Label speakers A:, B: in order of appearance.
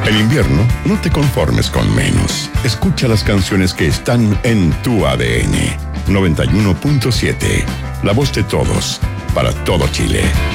A: En invierno, no te conformes con menos. Escucha las canciones que están en tu ADN. 91.7. La voz de todos, para todo Chile.